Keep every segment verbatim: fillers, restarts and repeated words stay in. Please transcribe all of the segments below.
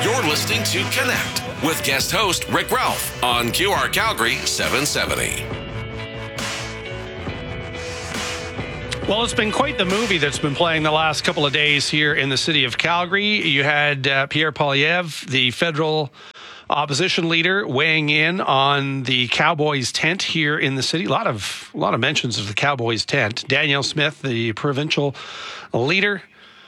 You're listening to Connect with guest host Rick Ralph on Q R Calgary seven seventy. Well, it's been quite the movie that's been playing the last couple of days here in the city of Calgary. You had uh, Pierre Poilievre, the federal opposition leader, weighing in on the Cowboys tent here in the city. A lot of a lot of mentions of the Cowboys tent. Danielle Smith, the provincial leader,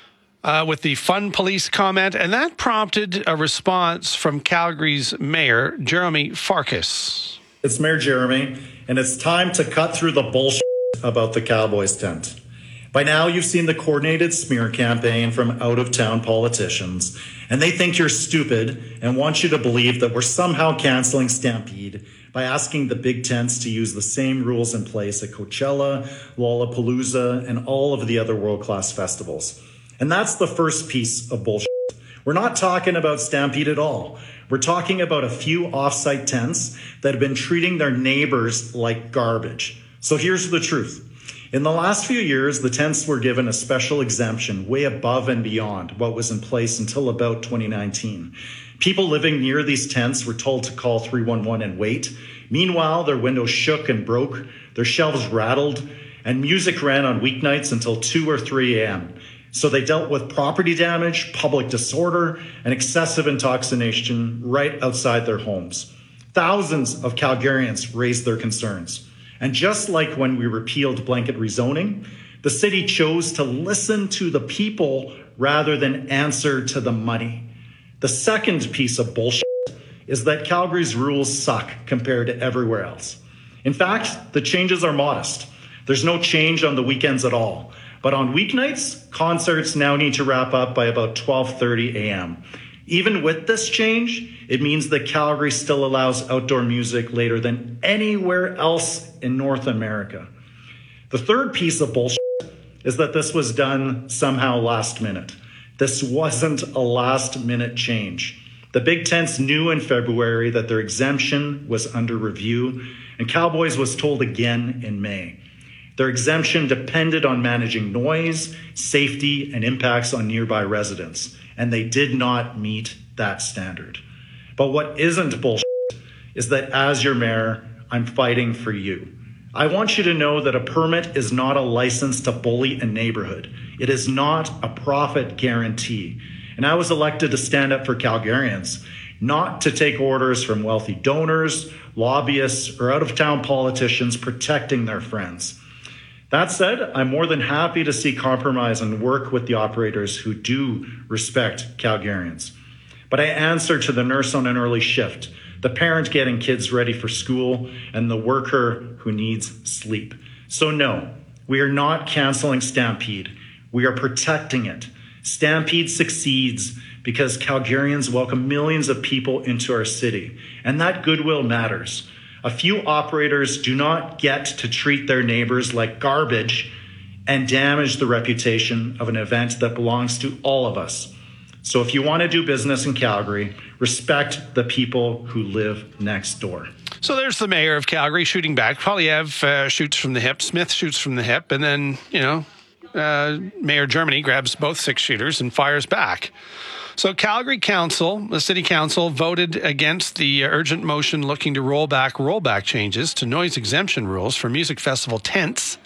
uh, with the fun police comment, and that prompted a response from Calgary's mayor, Jeremy Farkas. It's Mayor Jeremy, and it's time to cut through the bullshit about the Cowboys tent. By now, you've seen the coordinated smear campaign from out-of-town politicians, and they think you're stupid and want you to believe that we're somehow canceling Stampede by asking the big tents to use the same rules in place at Coachella, Lollapalooza, and all of the other world-class festivals. And that's the first piece of bullshit. We're not talking about Stampede at all. We're talking about a few off-site tents that have been treating their neighbors like garbage. So here's the truth. In the last few years, the tents were given a special exemption way above and beyond what was in place until about twenty nineteen. People living near these tents were told to call three one one and wait. Meanwhile, their windows shook and broke, their shelves rattled, and music ran on weeknights until two or three a.m. So they dealt with property damage, public disorder, and excessive intoxication right outside their homes. Thousands of Calgarians raised their concerns. And just like when we repealed blanket rezoning, the city chose to listen to the people rather than answer to the money. The second piece of bullshit is that Calgary's rules suck compared to everywhere else. In fact, the changes are modest. There's no change on the weekends at all. But on weeknights, concerts now need to wrap up by about twelve thirty a.m. Even with this change, it means that Calgary still allows outdoor music later than anywhere else in North America. The third piece of bullshit is that this was done somehow last minute. This wasn't a last minute change. The big tents knew in February that their exemption was under review, and Cowboys was told again in May. Their exemption depended on managing noise, safety, and impacts on nearby residents, and they did not meet that standard. But what isn't bullshit is that as your mayor, I'm fighting for you. I want you to know that a permit is not a license to bully a neighborhood. It is not a profit guarantee. And I was elected to stand up for Calgarians, not to take orders from wealthy donors, lobbyists, or out-of-town politicians protecting their friends. That said, I'm more than happy to see compromise and work with the operators who do respect Calgarians. But I answer to the nurse on an early shift, the parent getting kids ready for school, and the worker who needs sleep. So no, we are not canceling Stampede. We are protecting it. Stampede succeeds because Calgarians welcome millions of people into our city, and that goodwill matters. A few operators do not get to treat their neighbors like garbage and damage the reputation of an event that belongs to all of us. So if you want to do business in Calgary, respect the people who live next door. So there's the mayor of Calgary shooting back. Poilievre uh, shoots from the hip. Smith shoots from the hip. And then, you know, uh, Mayor Germany grabs both six shooters and fires back. So Calgary Council, the City Council, voted against the urgent motion looking to roll back rollback changes to noise exemption rules for music festival tents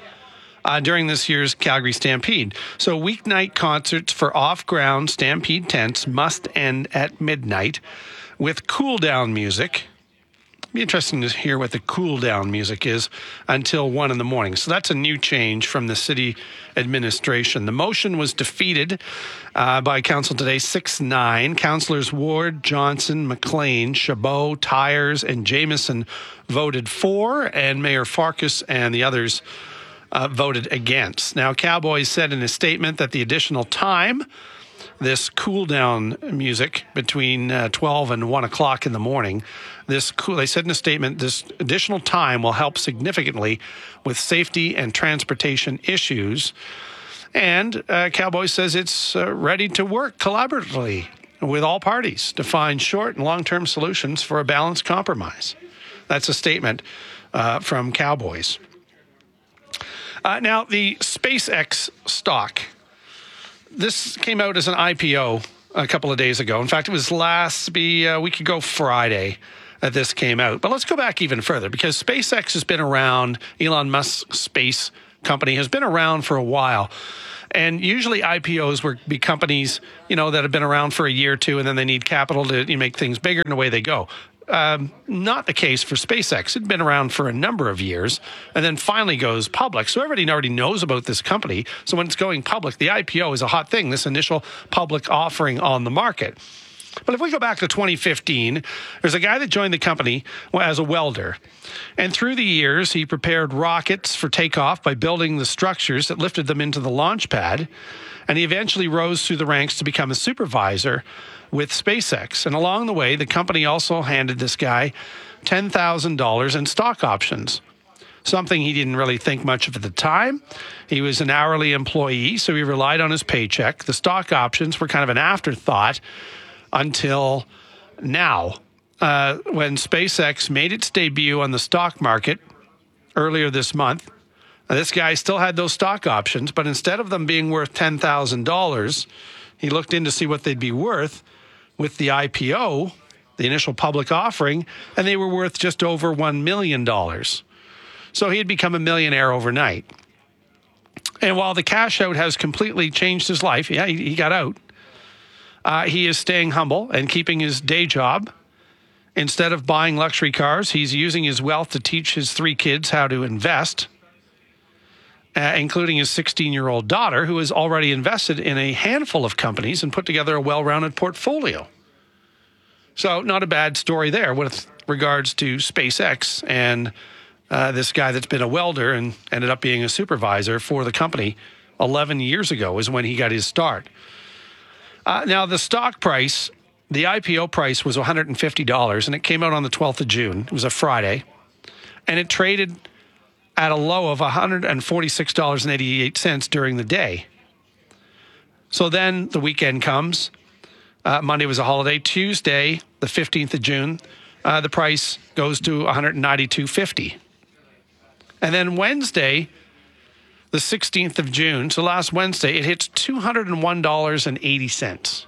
uh, during this year's Calgary Stampede. So weeknight concerts for off-ground Stampede tents must end at midnight with cool-down music. It'd be interesting to hear what the cool-down music is until one in the morning. So that's a new change from the city administration. The motion was defeated uh, by council today, six nine. Councillors Ward, Johnson, McLean, Chabot, Tyers, and Jameson voted for, and Mayor Farkas and the others uh, voted against. Now, Cowboys said in a statement that the additional time, this cool-down music between uh, twelve and one o'clock in the morning, this cool, they said in a statement, this additional time will help significantly with safety and transportation issues. And uh, Cowboys says it's uh, ready to work collaboratively with all parties to find short and long-term solutions for a balanced compromise. That's a statement uh, from Cowboys. Uh, now, the SpaceX stock, this came out as an I P O a couple of days ago. In fact, it was last be a week ago Friday that this came out. But let's go back even further, because SpaceX has been around. Elon Musk's space company has been around for a while. And usually I P Os would be companies, you know, that have been around for a year or two, and then they need capital to you know, make things bigger, and away they go. Um, not the case for SpaceX. It'd been around for a number of years and then finally goes public. So everybody already knows about this company. So when it's going public, the I P O is a hot thing, this initial public offering on the market. But if we go back to twenty fifteen, there's a guy that joined the company as a welder. And through the years, he prepared rockets for takeoff by building the structures that lifted them into the launch pad. And he eventually rose through the ranks to become a supervisor with SpaceX. And along the way, the company also handed this guy ten thousand dollars in stock options, something he didn't really think much of at the time. He was an hourly employee, so he relied on his paycheck. The stock options were kind of an afterthought until now, uh, when SpaceX made its debut on the stock market earlier this month. Now, this guy still had those stock options, but instead of them being worth ten thousand dollars, he looked in to see what they'd be worth with the I P O, the initial public offering, and they were worth just over one million dollars. So he had become a millionaire overnight. And while the cash out has completely changed his life, yeah, he, he got out, uh, he is staying humble and keeping his day job. Instead of buying luxury cars, he's using his wealth to teach his three kids how to invest, Uh, including his sixteen-year-old daughter, who has already invested in a handful of companies and put together a well-rounded portfolio. So not a bad story there with regards to SpaceX and uh, this guy that's been a welder and ended up being a supervisor for the company eleven years ago is when he got his start. Uh, now, the stock price, the I P O price was one hundred fifty dollars, and it came out on the twelfth of June. It was a Friday, and it traded at a low of one hundred forty-six dollars and eighty-eight cents during the day. So then the weekend comes. Uh, Monday was a holiday. Tuesday, the fifteenth of June, uh, the price goes to one hundred ninety-two dollars and fifty cents. And then Wednesday, the sixteenth of June, so last Wednesday, it hits two hundred one dollars and eighty cents.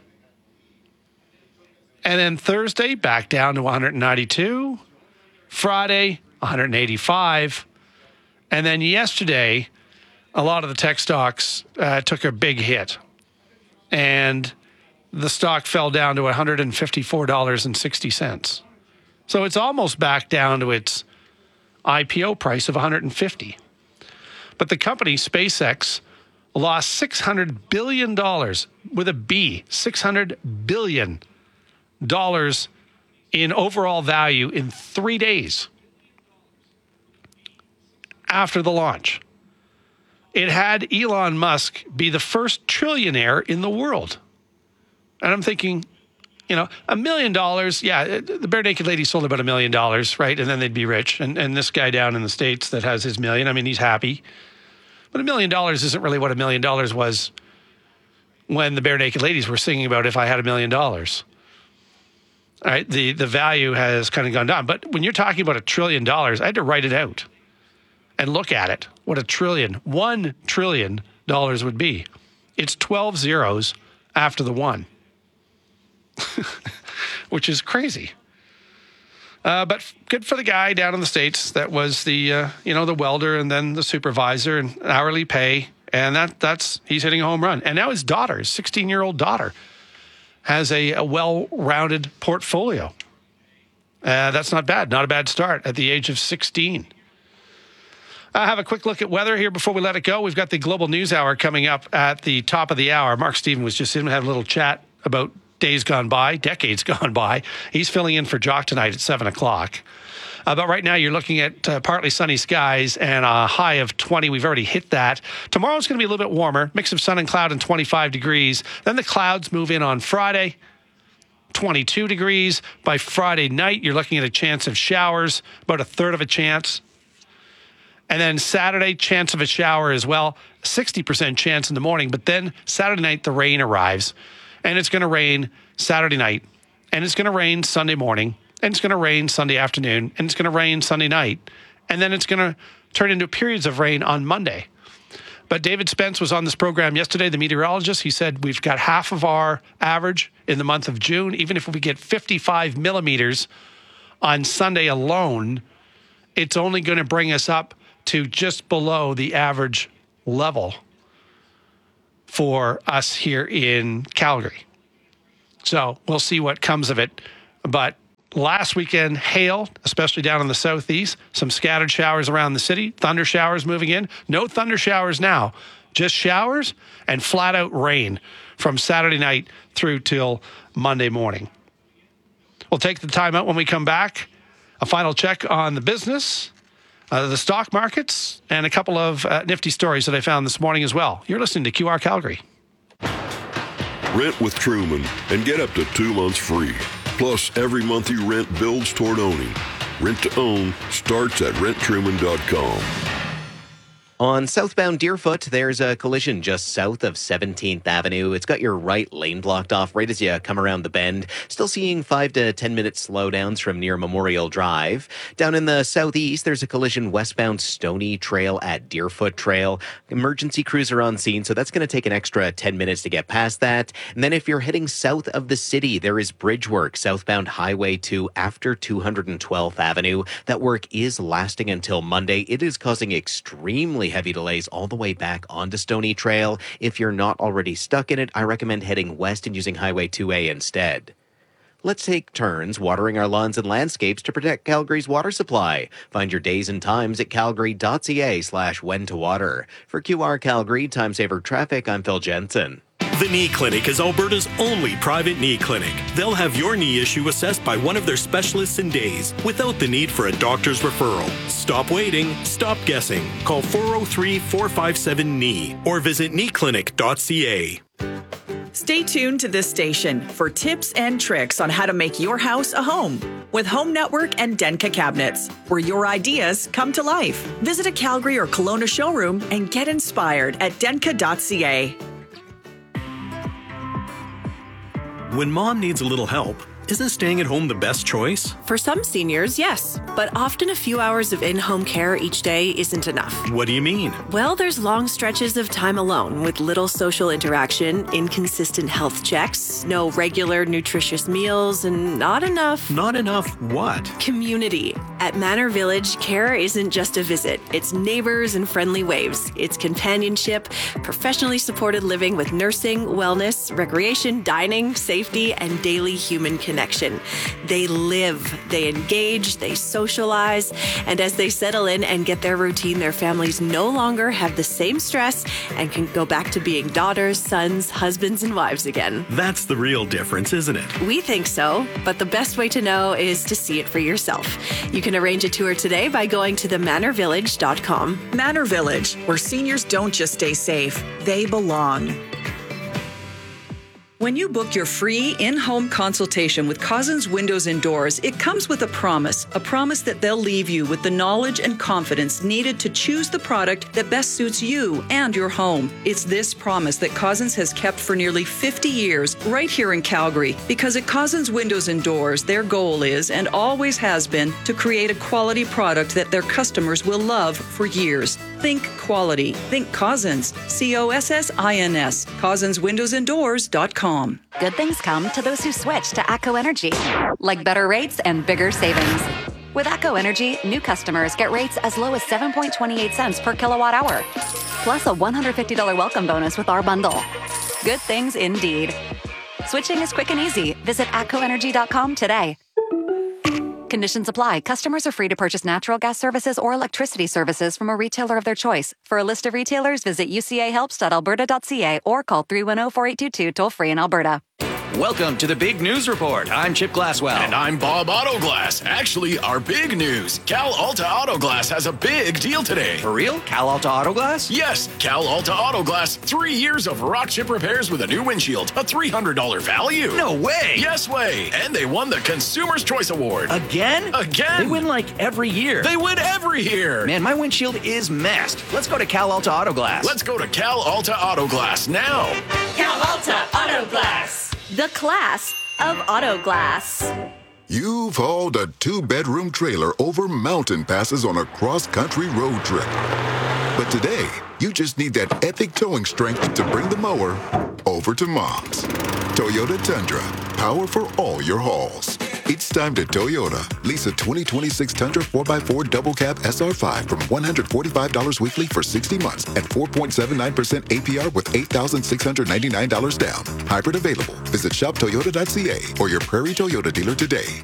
And then Thursday, back down to one hundred ninety-two dollars. Friday, one hundred eighty-five dollars. And then yesterday, a lot of the tech stocks uh, took a big hit. And the stock fell down to one hundred fifty-four dollars and sixty cents. So it's almost back down to its I P O price of one hundred fifty dollars. But the company, SpaceX, lost six hundred billion dollars with a B, six hundred billion dollars in overall value in three days. After the launch. It had Elon Musk be the first trillionaire in the world. And I'm thinking, you know, a million dollars, yeah, the Bare Naked Lady sold about a million dollars, right? And then they'd be rich. And, and this guy down in the States that has his million, I mean, he's happy. But a million dollars isn't really what a million dollars was when the Bare Naked Ladies were singing about if I had a million dollars. All right, the, the value has kind of gone down. But when you're talking about a trillion dollars, I had to write it out and look at it, what a trillion, one trillion dollars would be. It's twelve zeros after the one, which is crazy. Uh, but good for the guy down in the States that was the, uh, you know, the welder and then the supervisor and hourly pay. And that that's, he's hitting a home run. And now his daughter, his sixteen-year-old daughter, has a, a well-rounded portfolio. Uh, that's not bad. Not a bad start at the age of sixteen. I'll have a quick look at weather here before we let it go. We've got the Global News Hour coming up at the top of the hour. Mark Stephen was just in and had a little chat about days gone by, decades gone by. He's filling in for Jock tonight at seven o'clock. Uh, but right now you're looking at uh, partly sunny skies and a high of twenty. We've already hit that. Tomorrow's going to be a little bit warmer, mix of sun and cloud and twenty-five degrees. Then the clouds move in on Friday, twenty-two degrees. By Friday night, you're looking at a chance of showers, about a third of a chance. And then Saturday, chance of a shower as well, sixty percent chance in the morning. But then Saturday night, the rain arrives. And it's going to rain Saturday night. And it's going to rain Sunday morning. And it's going to rain Sunday afternoon. And it's going to rain Sunday night. And then it's going to turn into periods of rain on Monday. But David Spence was on this program yesterday, the meteorologist. He said we've got half of our average in the month of June. Even if we get fifty-five millimeters on Sunday alone, it's only going to bring us up to just below the average level for us here in Calgary. So we'll see what comes of it. But last weekend, hail, especially down in the southeast, some scattered showers around the city, thunder showers moving in. No thunder showers now, just showers and flat out rain from Saturday night through till Monday morning. We'll take the time out when we come back. A final check on the business, uh, the stock markets, and a couple of uh, nifty stories that I found this morning as well. You're listening to Q R Calgary. Rent with Truman and get up to two months free. Plus, every month you rent builds toward owning. Rent to own starts at rent truman dot com. On southbound Deerfoot, there's a collision just south of seventeenth Avenue. It's got your right lane blocked off right as you come around the bend. Still seeing five to ten minute slowdowns from near Memorial Drive. Down in the southeast, there's a collision westbound Stony Trail at Deerfoot Trail. Emergency crews are on scene, so that's going to take an extra ten minutes to get past that. And then if you're heading south of the city, there is bridge work southbound Highway two after two hundred twelfth Avenue. That work is lasting until Monday. It is causing extremely heavy delays all the way back onto Stony Trail. If you're not already stuck in it, I recommend heading west and using Highway two A instead. Let's take turns watering our lawns and landscapes to protect Calgary's water supply. Find your days and times at calgary.ca slash when to water. For Q R Calgary Time Saver Traffic, I'm Phil Jensen. The Knee Clinic is Alberta's only private knee clinic. They'll have your knee issue assessed by one of their specialists in days, without the need for a doctor's referral. Stop waiting. Stop guessing. Call four oh three, four five seven, K N E E or visit knee clinic dot c a. Stay tuned to this station for tips and tricks on how to make your house a home with Home Network and Denka Cabinets, where your ideas come to life. Visit a Calgary or Kelowna showroom and get inspired at denka dot c a. When mom needs a little help, isn't staying at home the best choice? For some seniors, yes. But often a few hours of in-home care each day isn't enough. What do you mean? Well, there's long stretches of time alone with little social interaction, inconsistent health checks, no regular nutritious meals, and not enough... Not enough what? Community. At Manor Village, care isn't just a visit. It's neighbors and friendly waves. It's companionship, professionally supported living with nursing, wellness, recreation, dining, safety, and daily human connection. Connection. They live, they engage, they socialize, and as they settle in and get their routine, their families no longer have the same stress and can go back to being daughters, sons, husbands, and wives again. That's the real difference, isn't it? We think so, but the best way to know is to see it for yourself. You can arrange a tour today by going to the manor village dot com. Manor Village, where seniors don't just stay safe, they belong. When you book your free in-home consultation with Cousins Windows and Doors, it comes with a promise, a promise that they'll leave you with the knowledge and confidence needed to choose the product that best suits you and your home. It's this promise that Cousins has kept for nearly fifty years right here in Calgary, because at Cousins Windows and Doors, their goal is and always has been to create a quality product that their customers will love for years. Think quality. Think Cousins. C O S S I N S. Cousins Windows and Doors dot com. Good things come to those who switch to ATCO Energy, like better rates and bigger savings. With ATCO Energy, new customers get rates as low as seven point two eight cents per kilowatt hour, plus a one hundred fifty dollars welcome bonus with our bundle. Good things indeed. Switching is quick and easy. Visit atco energy dot com today. Conditions apply. Customers are free to purchase natural gas services or electricity services from a retailer of their choice. For a list of retailers, visit u c a helps dot alberta dot c a or call three one zero, four eight two two toll free in Alberta. Welcome to the Big News Report. I'm Chip Glasswell. And I'm Bob Autoglass. Actually, our big news. Cal Alta Autoglass has a big deal today. For real? Cal Alta Autoglass? Yes, Cal Alta Autoglass. Three years of rock chip repairs with a new windshield. A three hundred dollars value. No way. Yes way. And they won the Consumer's Choice Award. Again? Again. They win like every year. They win every year. Man, my windshield is messed. Let's go to Cal Alta Autoglass. Let's go to Cal Alta Autoglass now. Cal Alta Autoglass. The class of auto glass. You've hauled a two-bedroom trailer over mountain passes on a cross-country road trip. But today, you just need that epic towing strength to bring the mower over to Mom's. Toyota Tundra, power for all your hauls. It's time to Toyota. Lease a twenty twenty-six Tundra four by four Double Cab S R five from one hundred forty-five dollars weekly for sixty months at four point seven nine percent A P R with eight thousand six hundred ninety-nine dollars down. Hybrid available. Visit shop toyota dot c a or your Prairie Toyota dealer today.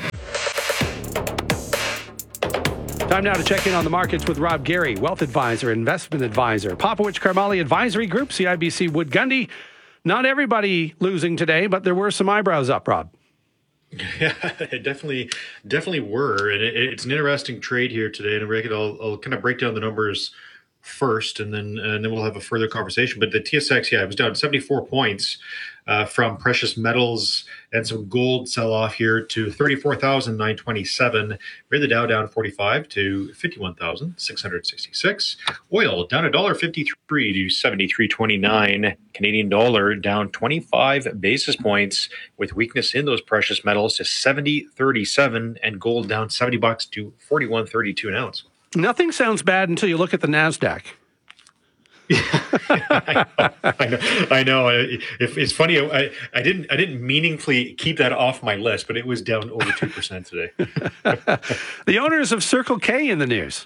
Time now to check in on the markets with Rob Gary, wealth advisor, investment advisor, Popowich Karmali Advisory Group, C I B C Wood Gundy. Not everybody losing today, but there were some eyebrows up, Rob. Yeah, it definitely, definitely were. And it, it's an interesting trade here today. And Rick, I'll, I'll kind of break down the numbers first, and then and then we'll have a further conversation. But the T S X, yeah, it was down seventy-four points uh, from precious metals and some gold sell-off here to thirty-four thousand nine hundred twenty-seven. We had the Dow down forty-five to fifty-one thousand six hundred sixty-six. Oil down one dollar fifty-three to seventy-three twenty-nine. Canadian dollar down twenty-five basis points with weakness in those precious metals to seventy thirty-seven, and gold down seventy bucks to forty-one thirty-two an ounce. Nothing sounds bad until you look at the NASDAQ. I know. I know. I know. If it's funny, I, I didn't I didn't meaningfully keep that off my list, but it was down over two percent today. The owners of Circle K in the news.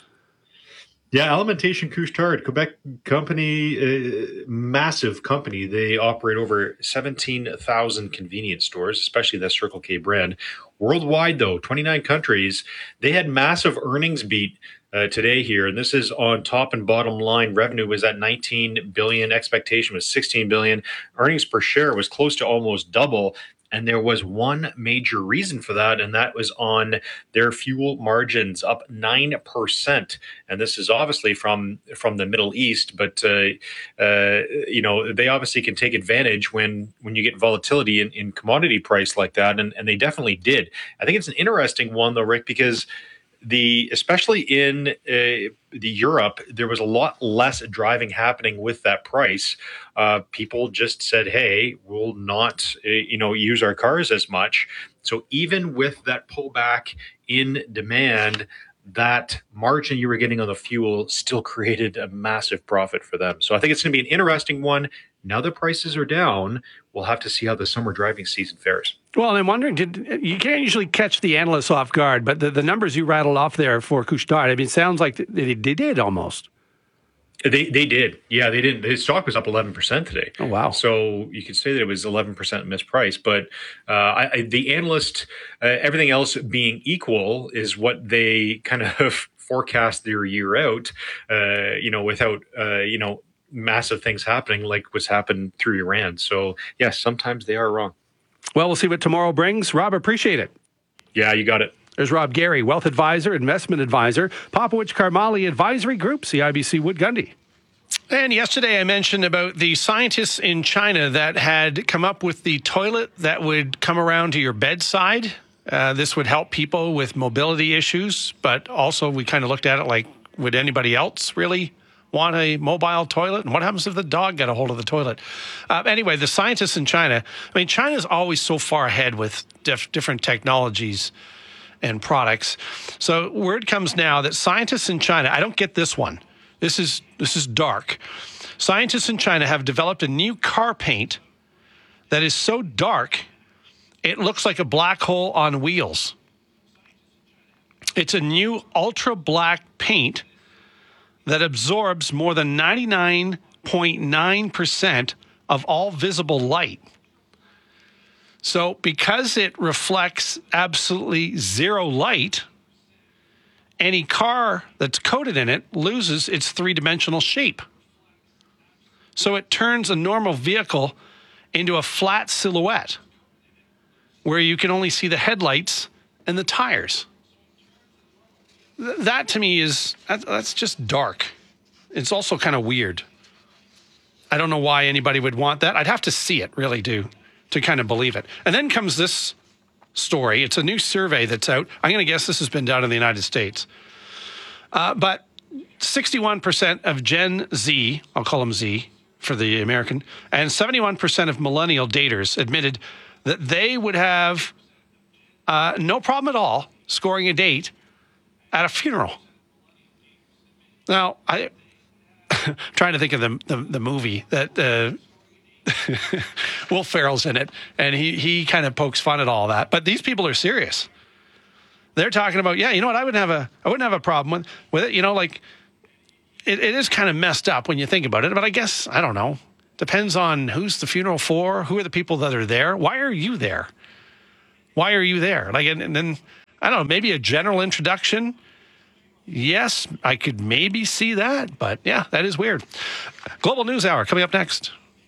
Yeah, Alimentation Couche-Tard, Quebec company, uh, massive company. They operate over seventeen thousand convenience stores, especially the Circle K brand. Worldwide, though, twenty-nine countries. They had massive earnings beat Uh, today here, and this is on top and bottom line. Revenue was at nineteen billion, expectation was sixteen billion. Earnings per share was close to almost double, and there was one major reason for that, and that was on their fuel margins, up nine percent. And this is obviously from from the Middle East, but uh, uh, you know, they obviously can take advantage when when you get volatility in, in commodity price like that, and, and they definitely did. I think it's an interesting one though, Rick, because The especially in uh, the Europe, there was a lot less driving happening with that price. Uh, people just said, "Hey, we'll not, uh, you know, use our cars as much." So even with that pullback in demand, that margin you were getting on the fuel still created a massive profit for them. So I think it's going to be an interesting one. Now the prices are down. We'll have to see how the summer driving season fares. Well, I'm wondering, did you can't usually catch the analysts off guard, but the, the numbers you rattled off there for Couche-Tard, I mean, it sounds like they, they did almost. They they did. Yeah, they did. The stock was up eleven percent today. Oh, wow. So you could say that it was eleven percent mispriced, but uh, I, I, the analyst, uh, everything else being equal, is what they kind of forecast their year out, uh, you know, without, uh, you know, massive things happening like what's happened through Iran. So, yes, sometimes they are wrong. Well, we'll see what tomorrow brings. Rob, appreciate it. Yeah, you got it. There's Rob Gary, wealth advisor, investment advisor, Popowich Karmali Advisory Group, C I B C Wood Gundy. And yesterday I mentioned about the scientists in China that had come up with the toilet that would come around to your bedside. Uh, this would help people with mobility issues, but also we kind of looked at it like, would anybody else really want a mobile toilet? And what happens if the dog got a hold of the toilet? Uh, anyway, the scientists in China, I mean, China's always so far ahead with diff- different technologies and products. So word comes now that scientists in China, I don't get this one. This is this is dark. Scientists in China have developed a new car paint that is so dark, it looks like a black hole on wheels. It's a new ultra black paint that absorbs more than ninety-nine point nine percent of all visible light. So because it reflects absolutely zero light, any car that's coated in it loses its three-dimensional shape. So it turns a normal vehicle into a flat silhouette where you can only see the headlights and the tires. Th- that to me is, that, that's just dark. It's also kind of weird. I don't know why anybody would want that. I'd have to see it, really, to, to kind of believe it. And then comes this story. It's a new survey that's out. I'm going to guess this has been done in the United States. Uh, but sixty-one percent of Gen Z, I'll call them Z for the American, and seventy-one percent of millennial daters admitted that they would have uh, no problem at all scoring a date at a funeral. Now, I trying to think of the the, the movie that uh, Will Ferrell's in it, and he he kind of pokes fun at all that. But these people are serious. They're talking about, yeah, you know what? I wouldn't have a I wouldn't have a problem with with it. You know, like it, it is kind of messed up when you think about it. But I guess I don't know. Depends on who's the funeral for, who are the people that are there. Why are you there? Why are you there? Like, and, and then I don't know. Maybe a general introduction. Yes, I could maybe see that, but yeah, that is weird. Global News Hour coming up next.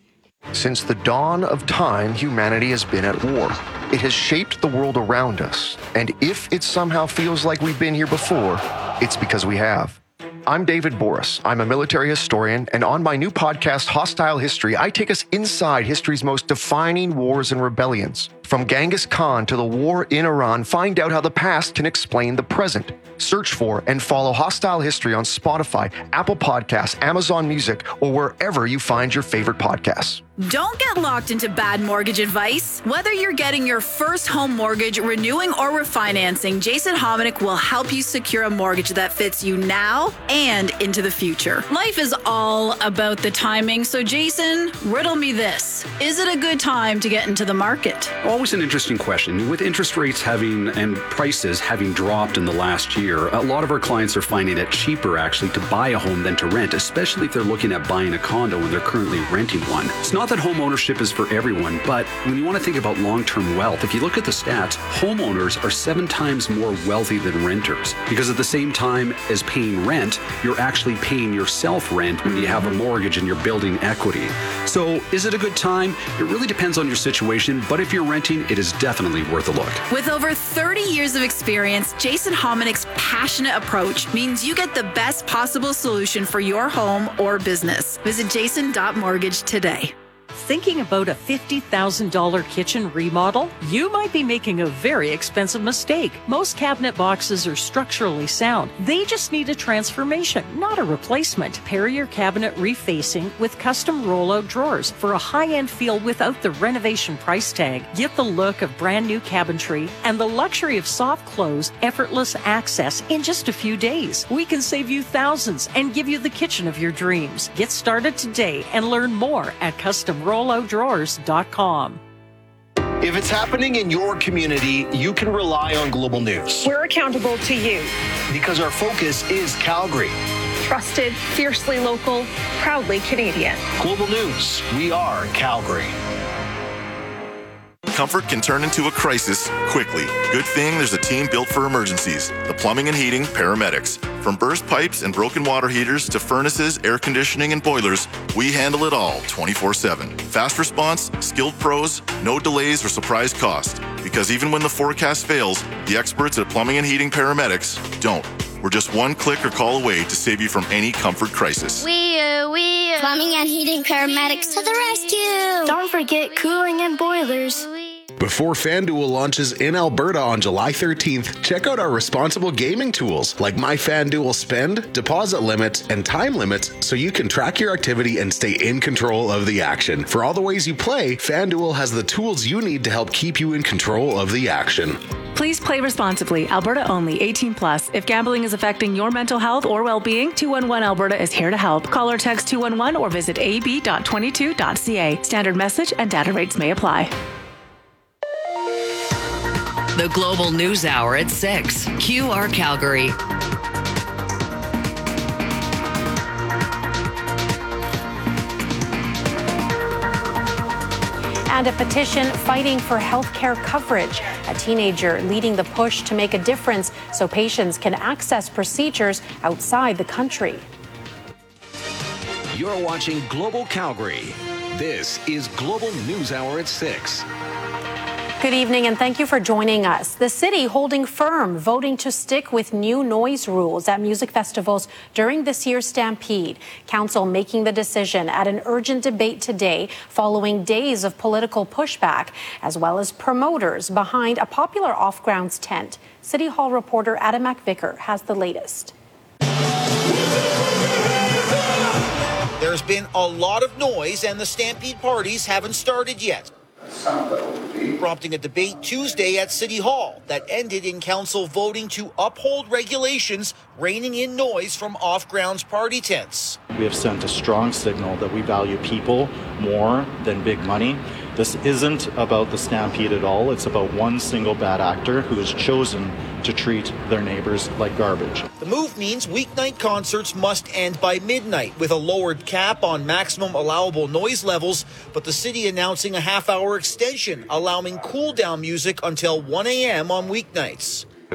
Since the dawn of time, humanity has been at war. It has shaped the world around us, and if it somehow feels like we've been here before, it's because we have. I'm David Boris. I'm a military historian, and on my new podcast, Hostile History, I take us inside history's most defining wars and rebellions. From Genghis Khan to the war in Iran, find out how the past can explain the present. Search for and follow Hostile History on Spotify, Apple Podcasts, Amazon Music, or wherever you find your favorite podcasts. Don't get locked into bad mortgage advice. Whether you're getting your first home mortgage, renewing, or refinancing, Jason Hominick will help you secure a mortgage that fits you now and into the future. Life is all about the timing, so Jason, riddle me this. Is it a good time to get into the market? Always an interesting question. With interest rates having and prices having dropped in the last year, a lot of our clients are finding it cheaper actually to buy a home than to rent, especially if they're looking at buying a condo and they're currently renting one. It's not that home ownership is for everyone, but when you want to think about long-term wealth, if you look at the stats, homeowners are seven times more wealthy than renters, because at the same time as paying rent, you're actually paying yourself rent when you have a mortgage and you're building equity. So is it a good time? It really depends on your situation, but if you're renting, it is definitely worth a look. With over thirty years of experience, Jason Hominick's passionate approach means you get the best possible solution for your home or business. Visit jason dot mortgage today. Thinking about a fifty thousand dollars kitchen remodel? You might be making a very expensive mistake. Most cabinet boxes are structurally sound. They just need a transformation, not a replacement. Pair your cabinet refacing with custom rollout drawers for a high-end feel without the renovation price tag. Get the look of brand new cabinetry and the luxury of soft close, effortless access in just a few days. We can save you thousands and give you the kitchen of your dreams. Get started today and learn more at custom rollout drawers dot com. If it's happening in your community, you can rely on Global News. We're accountable to you. Because our focus is Calgary. Trusted, fiercely local, proudly Canadian. Global News, we are Calgary. Comfort can turn into a crisis quickly. Good thing there's a team built for emergencies. The Plumbing and Heating Paramedics. From burst pipes and broken water heaters to furnaces, air conditioning, and boilers, we handle it all twenty-four seven. Fast response, skilled pros, no delays or surprise cost. Because even when the forecast fails, the experts at Plumbing and Heating Paramedics don't. We're just one click or call away to save you from any comfort crisis. We, uh, we, uh, Plumbing and Heating Paramedics to the rescue. Don't forget cooling and boilers. Before FanDuel launches in Alberta on July thirteenth, check out our responsible gaming tools like My FanDuel Spend, deposit limits, and time limits so you can track your activity and stay in control of the action. For all the ways you play, FanDuel has the tools you need to help keep you in control of the action. Please play responsibly. Alberta only. eighteen plus. If gambling is affecting your mental health or well-being, two one one Alberta is here to help. Call or text two one one or visit a b dot twenty-two dot c a. Standard message and data rates may apply. The Global News Hour at six. Q R Calgary. And a petition fighting for health care coverage. A teenager leading the push to make a difference so patients can access procedures outside the country. You're watching Global Calgary. This is Global News Hour at six. Good evening and thank you for joining us. The city holding firm, voting to stick with new noise rules at music festivals during this year's Stampede. Council making the decision at an urgent debate today following days of political pushback, as well as promoters behind a popular off-grounds tent. City Hall reporter Adam McVicker has the latest. There's been a lot of noise and the Stampede parties haven't started yet. Some of it will be prompting a debate Tuesday at City Hall that ended in council voting to uphold regulations reining in noise from off-grounds party tents. We have sent a strong signal that we value people more than big money. This isn't about the Stampede at all. It's about one single bad actor who has chosen to treat their neighbors like garbage. The move means weeknight concerts must end by midnight with a lowered cap on maximum allowable noise levels, but the city announcing a half-hour extension allowing cool-down music until one a.m. on weeknights.